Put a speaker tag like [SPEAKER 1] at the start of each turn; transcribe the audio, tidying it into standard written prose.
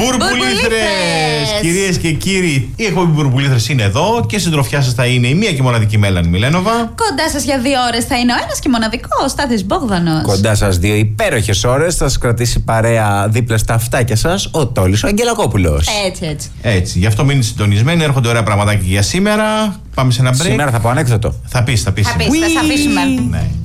[SPEAKER 1] Μπουρμπουλήθρες! Κυρίες και κύριοι, η εκπομπή Μπουρμπουλήθρες είναι εδώ και συντροφιά σας θα είναι η μία και μοναδική Μέλανη Μιλένοβα.
[SPEAKER 2] Κοντά σας για 2 ώρες θα είναι ο ένας και μοναδικός Στάθης Μπόγδανος.
[SPEAKER 3] Κοντά σας 2 υπέροχες ώρες θα σας κρατήσει παρέα δίπλα στα αυτάκια σας ο Τόλης ο Αγγελακόπουλος.
[SPEAKER 2] Έτσι.
[SPEAKER 1] Γι' αυτό μείνετε συντονισμένοι, έρχονται ωραία πραγματάκια για σήμερα. Πάμε σε ένα break.
[SPEAKER 3] Σήμερα θα πω ανέκδοτο.
[SPEAKER 1] Θα πεις.
[SPEAKER 2] Θα σε αφήσουμε.
[SPEAKER 1] Ναι.